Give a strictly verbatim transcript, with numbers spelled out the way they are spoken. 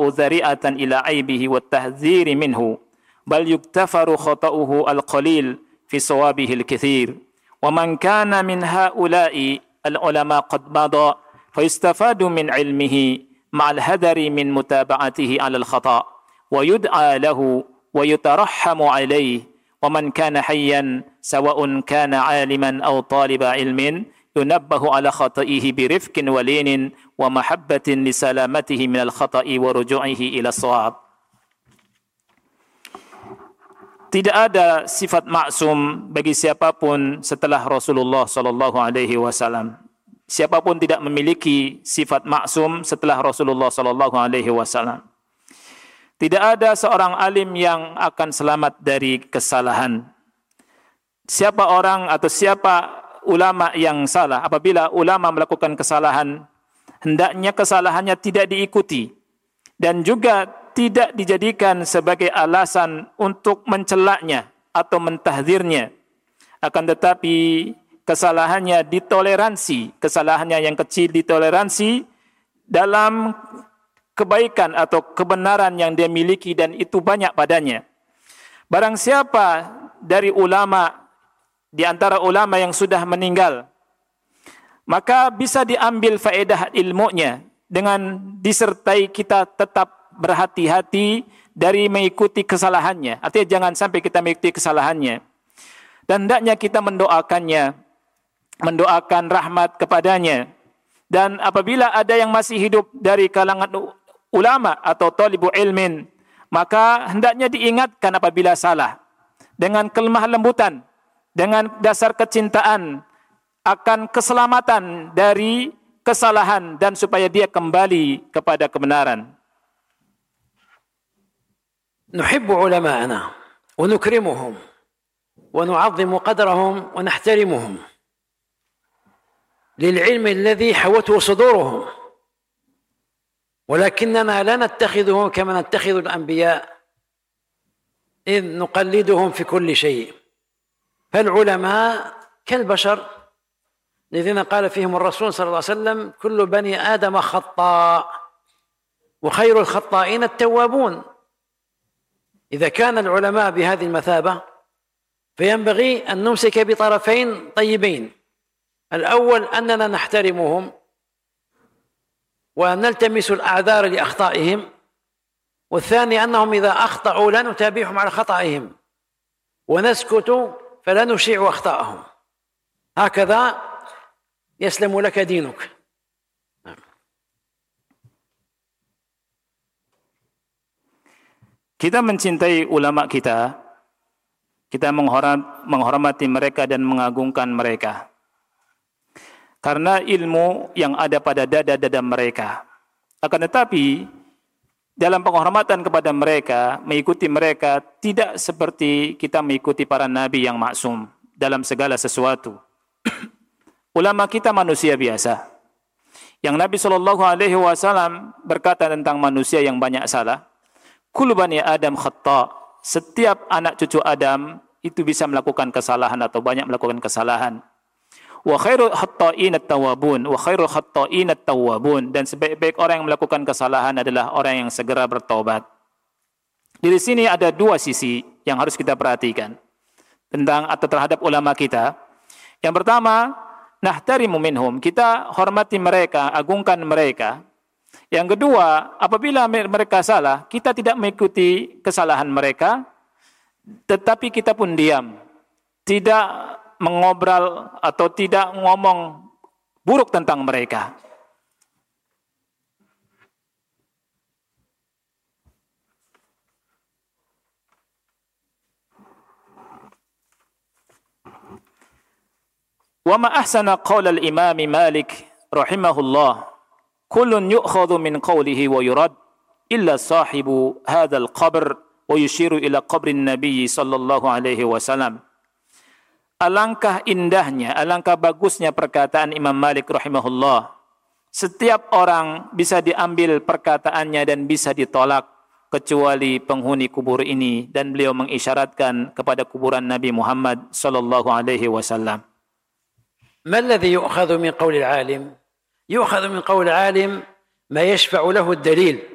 ذريعة إلى عيبه والتحذير منه بل يغتفر خطأه القليل في صوابه الكثير ومن كان من هؤلاء العلماء قد مضى فيستفاد من علمه مع الحذر من متابعته على الخطأ ويدعى له ويترحم عليه ومن كان حيا سواء كان عالما أو طالب علم ينبه على خطئه برفق ولين ومحبة لسلامته من الخطأ ورجوعه إلى الصواب. Tidak ada sifat maksum bagi siapapun setelah Rasulullah sallallahu alaihi wasallam. Siapapun tidak memiliki sifat maksum setelah Rasulullah sallallahu alaihi wasallam. Tidak ada seorang alim yang akan selamat dari kesalahan. Siapa orang atau siapa ulama yang salah, apabila ulama melakukan kesalahan, hendaknya kesalahannya tidak diikuti dan juga tidak dijadikan sebagai alasan untuk mencelaknya atau mentahdzirnya. Akan tetapi kesalahannya ditoleransi, kesalahannya yang kecil ditoleransi dalam kebaikan atau kebenaran yang dia miliki dan itu banyak padanya. Barang siapa dari ulama, di antara ulama yang sudah meninggal, maka bisa diambil faedah ilmunya dengan disertai kita tetap berhati-hati dari mengikuti kesalahannya. Artinya jangan sampai kita mengikuti kesalahannya. Dan hendaknya kita mendoakannya, mendoakan rahmat kepadanya. Dan apabila ada yang masih hidup dari kalangan ulama atau talibu ilmin, maka hendaknya diingatkan apabila salah dengan kelemah lembutan, dengan dasar kecintaan akan keselamatan dari kesalahan dan supaya dia kembali kepada kebenaran. نحب علماءنا ونكرمهم ونعظم قدرهم ونحترمهم للعلم الذي حوته صدورهم ولكننا لا نتخذهم كما نتخذ الأنبياء إذ نقلدهم في كل شيء فالعلماء كالبشر الذين قال فيهم الرسول صلى الله عليه وسلم كل بني آدم خطاء وخير الخطائين التوابون. إذا كان العلماء بهذه المثابة فينبغي أن نمسك بطرفين طيبين. الأول أننا نحترمهم ونلتمس الأعذار لأخطائهم، والثاني أنهم إذا أخطأوا لا نتابعهم على خطأهم ونسكت فلا نشيع أخطاءهم. هكذا يسلم لك دينك. Kita mencintai ulama kita, kita menghormat, menghormati mereka dan mengagungkan mereka. Karena ilmu yang ada pada dada-dada mereka. Akan tetapi, dalam penghormatan kepada mereka, mengikuti mereka, tidak seperti kita mengikuti para nabi yang maksum dalam segala sesuatu. Ulama kita manusia biasa. Yang Nabi shallallahu alaihi wasallam berkata tentang manusia yang banyak salah, Kullu bani Adam khata'. Setiap anak cucu Adam itu bisa melakukan kesalahan atau banyak melakukan kesalahan. Wa khairul khata'in at-tawwabun, wa khairul khata'in at-tawwabun, dan sebaik-baik orang yang melakukan kesalahan adalah orang yang segera bertaubat. Di sini ada dua sisi yang harus kita perhatikan tentang atau terhadap ulama kita. Yang pertama, nahtarimu minhum, kita hormati mereka, agungkan mereka. Yang kedua, apabila mereka salah, kita tidak mengikuti kesalahan mereka, tetapi kita pun diam. Tidak mengobrol atau tidak ngomong buruk tentang mereka. Wa ma ahsana qaul al-Imam Malik rahimahullah. Kullun yu'khadhu min qawlihi wa yurad illa sahibu hadzal qabr wa yushiru ila qabrin Nabi sallallahu alaihi wasallam. Alangkah indahnya, alangkah bagusnya perkataan Imam Malik rahimahullah. Setiap orang bisa diambil perkataannya dan bisa ditolak kecuali penghuni kubur ini, dan beliau mengisyaratkan kepada kuburan Nabi Muhammad sallallahu alaihi wasallam. Ma alladhi yu'khadhu min qawli al-'alim? يؤخذ من قول عالم ما يشفع له الدليل